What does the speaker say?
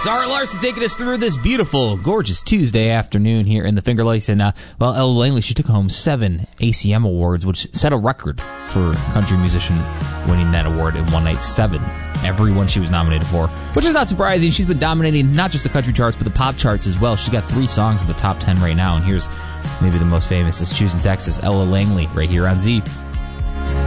Zara Larson taking us through this beautiful, gorgeous Tuesday afternoon here in the Finger Lakes. And, Ella Langley, she took home 7 ACM awards, which set a record for a country musician winning that award in one night. 7. Everyone she was nominated for, which is not surprising. She's been dominating not just the country charts, but the pop charts as well. She's got 3 songs in the top 10 right now. And here's maybe the most famous is Choosing Texas, Ella Langley, right here on Z.